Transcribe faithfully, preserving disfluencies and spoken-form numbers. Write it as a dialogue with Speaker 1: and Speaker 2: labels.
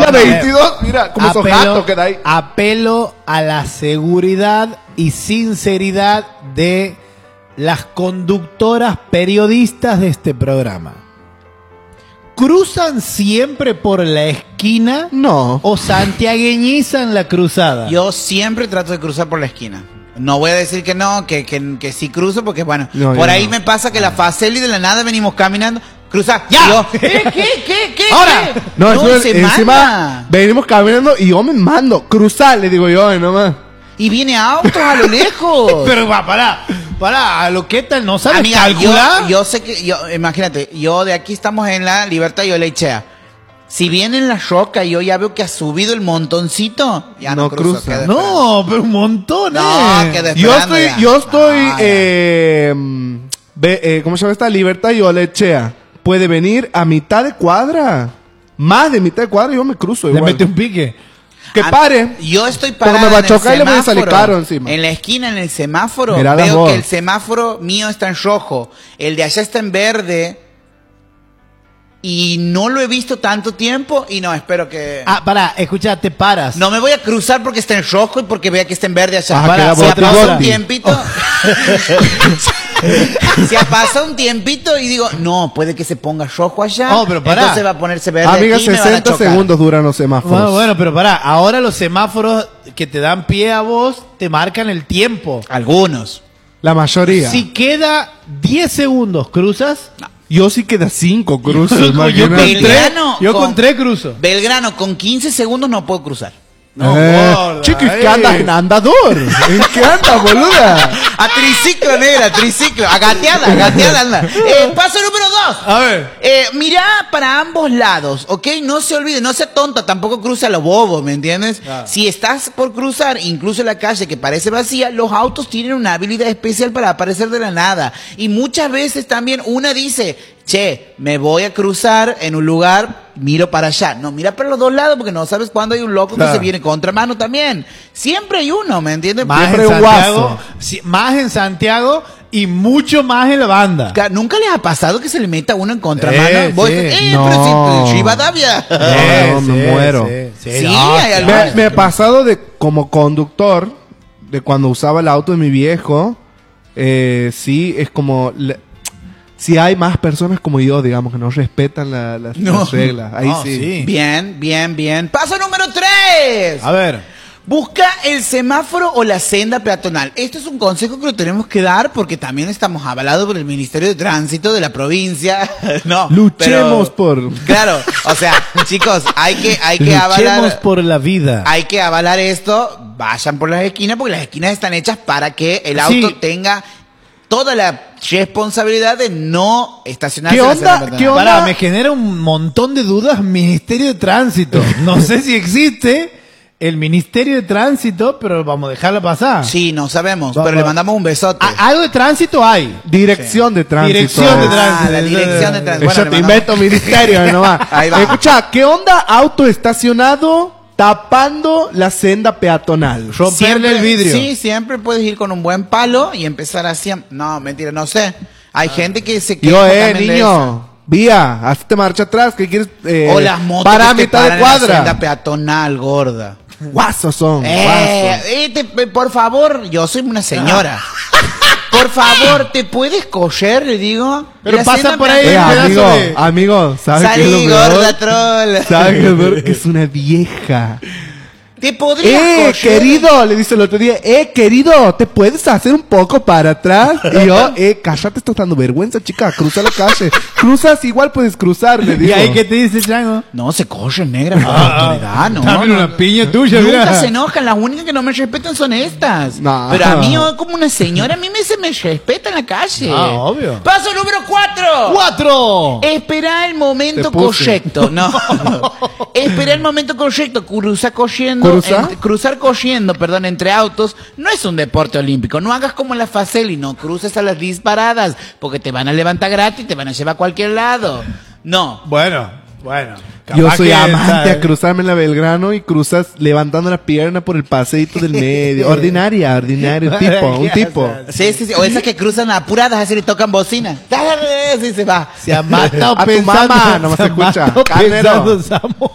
Speaker 1: la veintidós, mira, como esos gatos que da ahí.
Speaker 2: Apelo a la seguridad y sinceridad de las conductoras periodistas de este programa. ¿Cruzan siempre por la esquina?
Speaker 1: No.
Speaker 2: ¿O santiagueñizan la cruzada?
Speaker 3: Yo siempre trato de cruzar por la esquina. No voy a decir que no, que, que, que sí cruzo, porque bueno,
Speaker 1: no,
Speaker 3: por ahí
Speaker 1: no.
Speaker 3: me pasa que la Faceli de la nada venimos caminando, cruza,
Speaker 2: ¡ya!
Speaker 3: Yo, ¿qué, qué, qué, qué?
Speaker 2: Ahora.
Speaker 3: ¿Qué?
Speaker 1: No,
Speaker 3: no
Speaker 1: eso,
Speaker 3: se
Speaker 1: encima
Speaker 3: manda.
Speaker 1: venimos caminando y yo me mando. Cruzar, le digo yo, nomás.
Speaker 3: Y viene autos a lo lejos.
Speaker 2: Pero va, pará, pará, a lo que tal no sabes
Speaker 3: Amiga,
Speaker 2: calcular.
Speaker 3: yo, yo sé que, yo, imagínate, yo de aquí estamos en la Libertad y Olechea. Si viene en la Roca y yo ya veo que ha subido el montoncito, ya no,
Speaker 1: No
Speaker 3: cruzo.
Speaker 1: cruza.
Speaker 3: queda
Speaker 2: No, pero un montón,
Speaker 3: No,
Speaker 2: eh.
Speaker 3: que
Speaker 1: Yo
Speaker 3: esperando
Speaker 1: estoy,
Speaker 3: ya.
Speaker 1: yo estoy,
Speaker 3: Ah, ya.
Speaker 1: eh, ve- eh, ¿cómo se llama esta? Libertad y Olechea. Puede venir a mitad de cuadra. Más de mitad de cuadra y yo me cruzo
Speaker 2: Le
Speaker 1: igual.
Speaker 2: mete un pique.
Speaker 1: Que
Speaker 3: A-
Speaker 1: pare.
Speaker 3: Yo estoy
Speaker 1: Porque
Speaker 3: parado
Speaker 1: me va a
Speaker 3: en el
Speaker 1: chocar y le voy a salir
Speaker 3: semáforo.
Speaker 1: caro encima.
Speaker 3: En la esquina, en el semáforo,
Speaker 1: Mirá las
Speaker 3: veo
Speaker 1: vos.
Speaker 3: que el semáforo mío está en rojo. El de allá está en verde. Y no lo he visto tanto tiempo. Y no, espero que...
Speaker 2: Ah, pará, escucha, te paras.
Speaker 3: No me voy a cruzar porque está en rojo y porque vea que está en verde allá.
Speaker 1: Ah,
Speaker 3: Para,
Speaker 1: queda
Speaker 3: si ha
Speaker 1: bote
Speaker 3: pasado un
Speaker 1: bote.
Speaker 3: tiempito... si ha pasado un tiempito y digo, no, puede que se ponga rojo allá.
Speaker 2: No, pero pará.
Speaker 3: Entonces va a ponerse verde
Speaker 1: Amiga,
Speaker 3: aquí y me van a
Speaker 1: sesenta
Speaker 3: chocar.
Speaker 1: segundos duran los semáforos.
Speaker 2: Bueno, bueno, pero pará, ahora los semáforos que te dan pie a vos te marcan el tiempo.
Speaker 3: Algunos.
Speaker 1: La mayoría.
Speaker 2: Si queda diez segundos, ¿cruzas?
Speaker 1: Yo sí queda cinco cruzos.
Speaker 2: yo, con
Speaker 1: imagínate.
Speaker 2: tres,
Speaker 3: Belgrano
Speaker 2: yo
Speaker 3: con-
Speaker 2: con tres cruzo.
Speaker 3: Belgrano, con quince segundos no puedo cruzar.
Speaker 2: No,
Speaker 1: Eh,
Speaker 2: gorda,
Speaker 1: chico, ¿y qué
Speaker 2: eh.
Speaker 1: andas en andador? ¿En qué andas, boluda?
Speaker 3: A triciclo, negra, triciclo. A gateada, a gateada anda. Eh, paso número dos.
Speaker 2: A ver.
Speaker 3: Eh, mirá para ambos lados, ¿ok? No se olvide, no sea tonta, tampoco cruza a lo bobo, ¿me entiendes?
Speaker 2: Ah.
Speaker 3: Si estás por cruzar, incluso la calle que parece vacía, los autos tienen una habilidad especial para aparecer de la nada. Y muchas veces también una dice, che, me voy a cruzar en un lugar, miro para allá. No, mira para los dos lados porque no sabes cuándo hay un loco
Speaker 1: Claro.
Speaker 3: que se viene contramano también. Siempre hay uno, ¿me entiendes?
Speaker 2: Más
Speaker 1: Siempre
Speaker 2: en
Speaker 1: un
Speaker 2: Santiago,
Speaker 1: guaso.
Speaker 2: sí, más en Santiago y mucho más en la banda.
Speaker 3: Ca- ¿Nunca les ha pasado que se le meta uno en contramano?
Speaker 2: Eh,
Speaker 3: Vos
Speaker 2: sí.
Speaker 3: decís, eh,
Speaker 1: No.
Speaker 3: pero si
Speaker 1: No,
Speaker 3: Rivadavia.
Speaker 1: no, me muero.
Speaker 2: Sí,
Speaker 3: Sí,
Speaker 2: no,
Speaker 3: hay
Speaker 2: claro.
Speaker 3: algunos.
Speaker 1: Me, me ha pasado de como conductor, de cuando usaba el auto de mi viejo, eh, sí, es como... le- si hay más personas como yo, digamos, que no respetan la- las,
Speaker 3: No.
Speaker 1: las reglas. Ahí
Speaker 2: No,
Speaker 1: sí.
Speaker 2: sí.
Speaker 3: Bien, bien, bien. Paso número tres.
Speaker 2: A ver.
Speaker 3: Busca el semáforo o la senda peatonal. Esto es un consejo que lo tenemos que dar porque también estamos avalados por el Ministerio de Tránsito de la provincia. No,
Speaker 1: Luchemos
Speaker 3: pero-
Speaker 1: por...
Speaker 3: Claro, o sea, chicos, hay que, hay que
Speaker 2: Luchemos
Speaker 3: avalar...
Speaker 2: por la vida.
Speaker 3: Hay que avalar esto, vayan por las esquinas porque las esquinas están hechas para que el auto
Speaker 2: Sí.
Speaker 3: tenga toda la responsabilidad de no estacionarse
Speaker 1: ¿Qué
Speaker 3: en la
Speaker 1: onda?
Speaker 3: senda
Speaker 1: ¿Qué
Speaker 3: peatonal.
Speaker 1: onda?
Speaker 2: Pará, me genera un montón de dudas Ministerio de Tránsito. No sé si existe el Ministerio de Tránsito, pero vamos a dejarla pasar.
Speaker 3: Sí, no sabemos,
Speaker 2: Va-
Speaker 3: pero
Speaker 2: va-
Speaker 3: le mandamos un besote.
Speaker 2: A- algo de tránsito hay.
Speaker 1: Dirección de tránsito.
Speaker 2: Dirección de
Speaker 3: Ah,
Speaker 2: tránsito.
Speaker 3: la dirección de tránsito.
Speaker 1: Yo
Speaker 3: Bueno,
Speaker 1: te
Speaker 3: le
Speaker 1: invento ministerio nomás.
Speaker 3: Ahí va.
Speaker 1: Escucha, ¿qué onda auto estacionado tapando la senda peatonal?
Speaker 2: Romperle el vidrio.
Speaker 3: Sí, siempre puedes ir con un buen palo y empezar así. a- No, mentira, no sé. Hay gente que se queja
Speaker 1: Yo, eh,
Speaker 3: también de
Speaker 1: niño. Vía, hazte marcha atrás. ¿Qué quieres? Eh,
Speaker 3: eso. O las motos
Speaker 1: para a
Speaker 3: que te
Speaker 1: mitad de
Speaker 3: paran en la senda
Speaker 1: cuadra.
Speaker 3: peatonal, gorda.
Speaker 1: Guasos son.
Speaker 3: Eh,
Speaker 1: guasos.
Speaker 3: eh, te- por favor, yo soy una señora. Por favor, ¿te puedes coger? Le digo.
Speaker 2: Pero
Speaker 3: La
Speaker 2: pasa
Speaker 3: senda
Speaker 2: por ahí
Speaker 1: Eh,
Speaker 2: un
Speaker 3: peatonal.
Speaker 2: pedazo
Speaker 1: amigo,
Speaker 2: de-
Speaker 1: amigo, ¿sabes qué es
Speaker 3: Salí,
Speaker 1: lo peor?
Speaker 3: gorda troll.
Speaker 1: ¿Sabes qué es lo peor? Que es una vieja.
Speaker 3: ¿Te podrías
Speaker 1: Eh,
Speaker 3: coger?
Speaker 1: querido, le dice el otro día, eh, querido, ¿te puedes hacer un poco para atrás? Y yo, eh, cállate, estás dando vergüenza, chica, cruza la calle. Cruzas, igual puedes cruzar, le
Speaker 2: ¿Y
Speaker 1: digo.
Speaker 2: ahí qué te dice, Chango?
Speaker 3: No, se corre, negra, por autoridad, no.
Speaker 2: Dame
Speaker 3: no,
Speaker 2: una
Speaker 3: no.
Speaker 2: piña tuya,
Speaker 3: Nunca
Speaker 2: mira.
Speaker 3: se enojan, las únicas que no me respetan son estas.
Speaker 1: No.
Speaker 3: Pero a mí, yo, como una señora, a mí me, se me respeta en la calle.
Speaker 2: Ah, obvio.
Speaker 3: Paso número cuatro.
Speaker 2: ¡Cuatro!
Speaker 3: Espera el momento
Speaker 1: Te puse.
Speaker 3: correcto. No. Espera el momento correcto. Cruzar corriendo.
Speaker 1: ¿Cruza?
Speaker 3: entre- cruzar corriendo, perdón, entre autos no es un deporte olímpico. No hagas como la Faceli, no cruces a las disparadas porque te van a levantar gratis, te van a llevar a cualquier lado. No.
Speaker 2: Bueno, bueno.
Speaker 1: Yo
Speaker 2: capaz
Speaker 1: soy
Speaker 2: que
Speaker 1: amante
Speaker 2: está-
Speaker 1: a cruzarme en la Belgrano y cruzas levantando la pierna por el paseito del medio. Ordinaria, ordinario, un tipo, un tipo.
Speaker 3: Sí, sí, sí. O esas que cruzan apuradas, así le tocan bocina. Así se va.
Speaker 2: Se ha matado
Speaker 1: A tu
Speaker 2: pensando.
Speaker 1: mamá, no me
Speaker 2: se ha
Speaker 1: escucha.
Speaker 2: matado
Speaker 1: Carnero.
Speaker 2: pensando, Samo.